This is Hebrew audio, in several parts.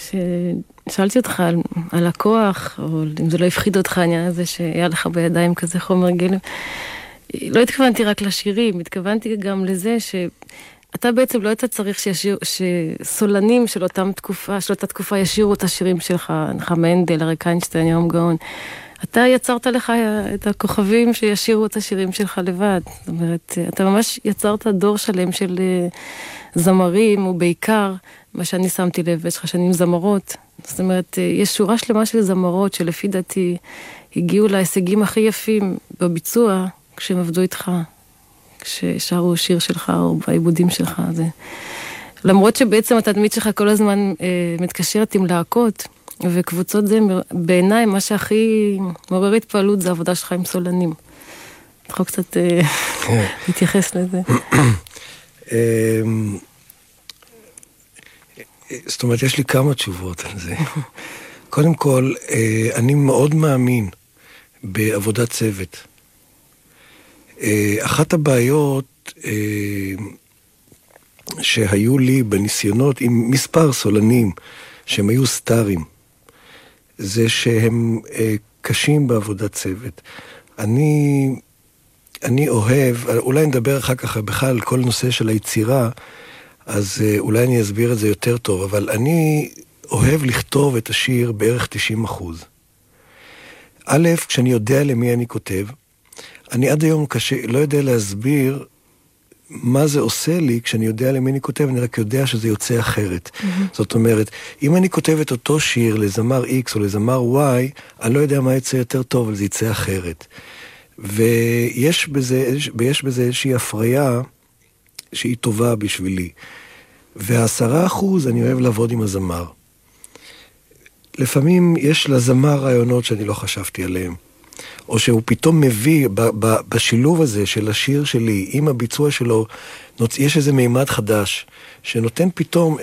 כששאלתי אותך על הכוח, או אם זה לא הפחיד אותך העניין הזה שהיה לך בידיים כזה חומר גלם, לא התכוונתי רק לשירים, התכוונתי גם לזה שאתה בעצם לא היית צריך שסולנים של אותה תקופה ישירו את השירים שלך, מנדל, אריק איינשטיין, יורם גאון. אתה יצרת לך את הכוכבים שישירו את השירים שלך לבד. זאת אומרת, אתה ממש יצרת דור שלם של זמרים, ובעיקר, מה שאני שמתי לב, יש לך שנים זמרות. זאת אומרת, יש שורה שלמה של זמרות שלפי דעתי הגיעו להישגים הכי יפים בביצוע, כשהם עבדו איתך, כששרו שיר שלך או בעיבודים שלך. למרות שבעצם התדמית שלך כל הזמן מתקשרת עם להקות, וקבוצות זה בעיניי מה שהכי מעורר התפעלות זה העבודה שלך עם סולנים. אתה יכול קצת להתייחס לזה. זאת אומרת, יש לי כמה תשובות על זה. קודם כל, אני מאוד מאמין בעבודת צוות. אחת הבעיות שהיו לי בניסיונות עם מספר סולנים שהם היו סטארים, זה שהם קשים בעבודת צוות. אני אוהב, אולי נדבר אחר כך בכלל על כל נושא של היצירה, אז אולי אני אסביר את זה יותר טוב, אבל אני אוהב לכתוב את השיר בערך 90%. א', כשאני יודע למי אני כותב, אני עד היום לא יודע להסביר מה זה עושה לי כשאני יודע למי אני כותב, אני רק יודע שזה יוצא אחרת. זאת אומרת, אם אני כותב את אותו שיר לזמר X או לזמר Y, אני לא יודע מה יצא יותר טוב, אבל זה יצא אחרת. ויש בזה איזושהי הפריה שהיא טובה בשבילי. ו10% אני אוהב לעבוד עם הזמר. לפעמים יש לזמר רעיונות שאני לא חשבתי עליהם. או שהוא פתאום מביא, בשילוב הזה של השיר שלי, עם הביצוע שלו, יש איזה מימד חדש, שנותן פתאום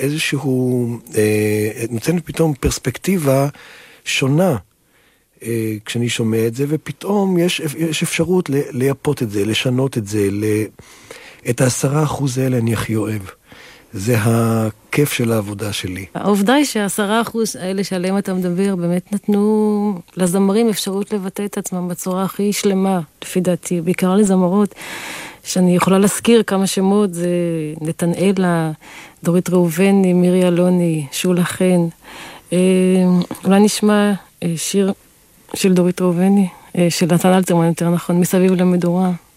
נותן פתאום פרספקטיבה שונה, כשאני שומע את זה, ופתאום יש אפשרות לייפות את זה, לשנות את זה, את 10% האלה אני הכי אוהב. זה הכיף של העבודה שלי. העובדה היא ש10% האלה שעליהם אתה מדבר, באמת נתנו לזמרים אפשרות לבטא את עצמם בצורה הכי שלמה, לפי דעתי, בעיקר לזמרות, שאני יכולה להזכיר כמה שמות, זה נתנאלה, דורית ראובני, מירי אלוני, שולה חן. אולי נשמע שיר של דורית ראובני, של נתן אלתרמן, יותר נכון, מסביב למדורה.